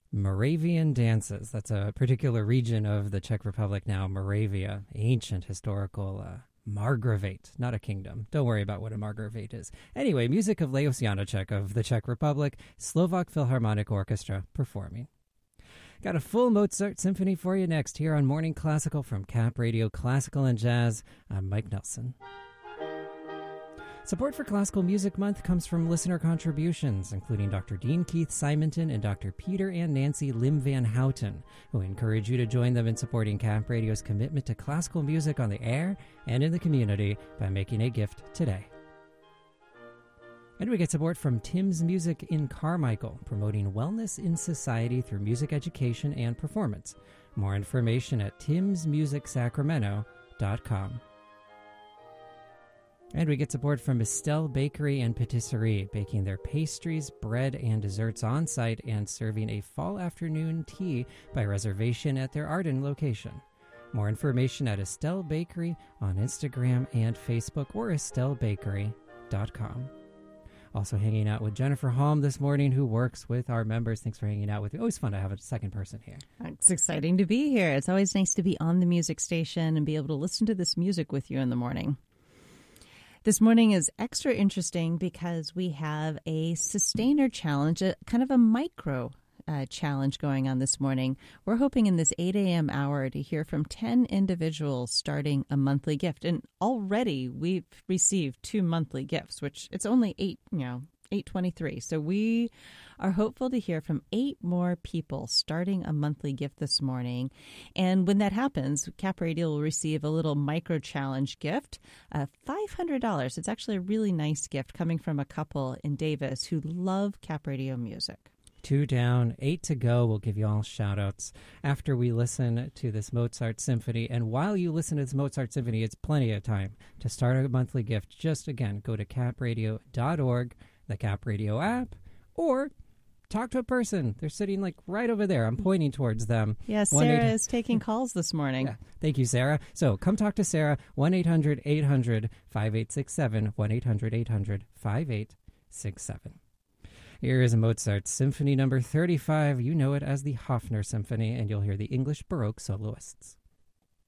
Moravian dances. That's a particular region of the Czech Republic now, Moravia, ancient historical Margravate, not a kingdom. Don't worry about what a Margravate is. Anyway, music of Lajos Janacek of the Czech Republic, Slovak Philharmonic Orchestra performing. Got a full Mozart symphony for you next here on Morning Classical from Cap Radio Classical and Jazz. I'm Mike Nelson. Support for Classical Music Month comes from listener contributions, including Dr. Dean Keith Simonton and Dr. Peter and Nancy Lim Van Houten, who encourage you to join them in supporting Cap Radio's commitment to classical music on the air and in the community by making a gift today. And we get support from Tim's Music in Carmichael, promoting wellness in society through music education and performance. More information at timsmusicsacramento.com. And we get support from Estelle Bakery and Patisserie, baking their pastries, bread, and desserts on site and serving a fall afternoon tea by reservation at their Arden location. More information at Estelle Bakery on Instagram and Facebook or estellebakery.com. Also hanging out with Jennifer Halm this morning, who works with our members. Thanks for hanging out with me. Always fun to have a second person here. It's exciting to be here. It's always nice to be on the music station and be able to listen to this music with you in the morning. This morning is extra interesting because we have a sustainer challenge, kind of a micro challenge going on this morning. We're hoping in this 8 a.m. hour to hear from 10 individuals starting a monthly gift. And already we've received 2 monthly gifts, which it's only 8:23. So we are hopeful to hear from 8 more people starting a monthly gift this morning. And when that happens, Cap Radio will receive a little micro challenge gift, $500. It's actually a really nice gift coming from a couple in Davis who love Cap Radio music. 2 down, 8 to go. We'll give you all shout-outs after we listen to this Mozart Symphony. And while you listen to this Mozart Symphony, it's plenty of time to start a monthly gift. Just, again, go to capradio.org, the Cap Radio app, or talk to a person. They're sitting right over there. I'm pointing towards them. Yeah, Sarah is taking calls this morning. Yeah. Thank you, Sarah. So come talk to Sarah, 1-800-800-5867, 1-800-800-5867. Here is a Mozart Symphony number 35. You know it as the Hofner Symphony, and you'll hear the English Baroque soloists.